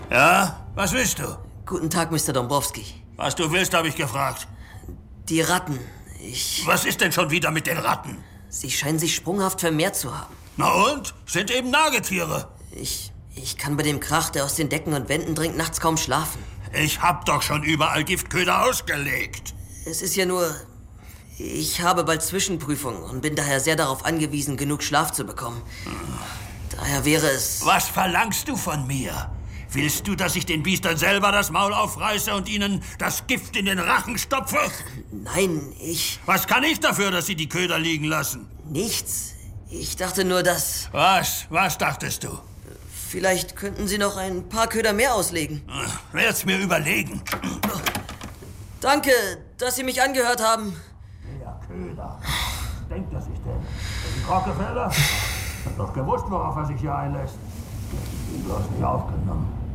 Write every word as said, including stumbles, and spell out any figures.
Ja? Was willst du? Guten Tag, Mister Dombrowski. Was du willst, habe ich gefragt. Die Ratten. Ich... Was ist denn schon wieder mit den Ratten? Sie scheinen sich sprunghaft vermehrt zu haben. Na und? Sind eben Nagetiere. Ich... Ich kann bei dem Krach, der aus den Decken und Wänden dringt, nachts kaum schlafen. Ich hab doch schon überall Giftköder ausgelegt. Es ist ja nur... Ich habe bald Zwischenprüfungen und bin daher sehr darauf angewiesen, genug Schlaf zu bekommen. Hm. Daher wäre es... Was verlangst du von mir? Willst du, dass ich den Biestern selber das Maul aufreiße und ihnen das Gift in den Rachen stopfe? Nein, ich... Was kann ich dafür, dass sie die Köder liegen lassen? Nichts. Ich dachte nur, dass... Was? Was dachtest du? Vielleicht könnten Sie noch ein paar Köder mehr auslegen. Werd's mir überlegen. Danke, dass Sie mich angehört haben. Ja, Köder. Denkt er sich denn? Der Rockefeller? Hat doch gewusst, worauf er sich hier einlässt. Du hast mich aufgenommen.